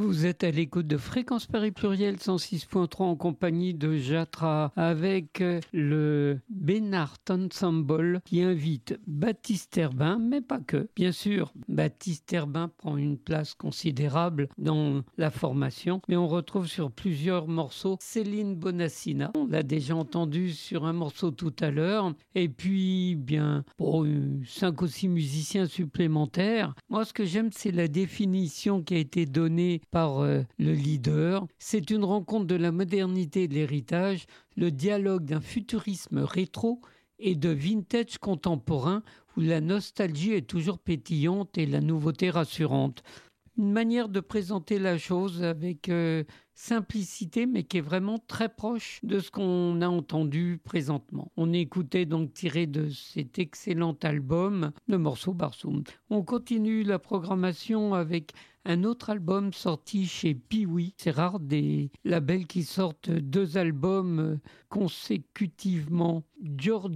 Vous êtes à l'écoute de Fréquence Paris Pluriel 106.3 en compagnie de Jatra avec le Bénart Ensemble qui invite Baptiste Herbin, mais pas que. Bien sûr, Baptiste Herbin prend une place considérable dans la formation, mais on retrouve sur plusieurs morceaux Céline Bonassina. On l'a déjà entendu sur un morceau tout à l'heure. Et puis, bien, pour 5 ou 6 musiciens supplémentaires. Moi, ce que j'aime, c'est la définition qui a été donnée par le leader. C'est une rencontre de la modernité et de l'héritage, le dialogue d'un futurisme rétro et de vintage contemporain où la nostalgie est toujours pétillante et la nouveauté rassurante. Une manière de présenter la chose avec simplicité, mais qui est vraiment très proche de ce qu'on a entendu présentement. On écoutait donc tiré de cet excellent album, le morceau Barsoum. On continue la programmation avec un autre album sorti chez Piwi. C'est rare des labels qui sortent 2 albums consécutivement. Giorgio